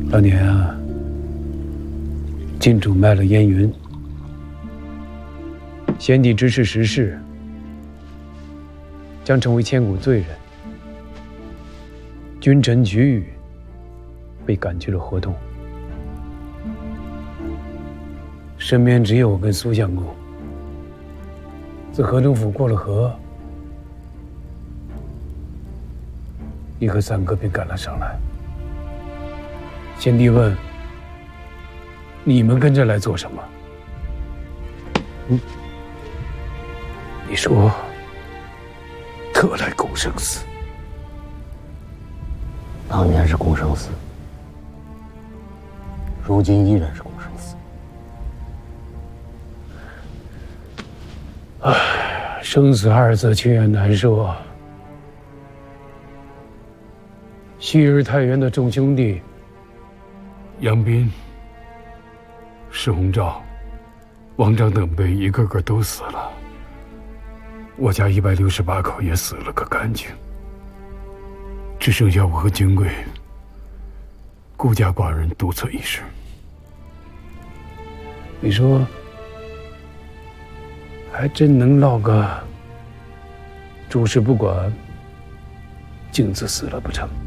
当年啊，郡主卖了燕云，先帝知是时事，将成为千古罪人。君臣举语，被赶去了河东。身边只有我跟苏相公。自河东府过了河，你和三哥便赶了上来。先帝问：“你们跟着来做什么？”你说：“特来攻生死。” 当年是攻生死，如今依然是攻生死。 唉，生死二字，情愿难说。昔日太原的众兄弟，杨斌、石鸿昭、王章等辈一个个都死了，我家168口也死了个干净，只剩下我和金贵孤家寡人独侧一室。你说，还真能落个诸事不管，镜子死了不成？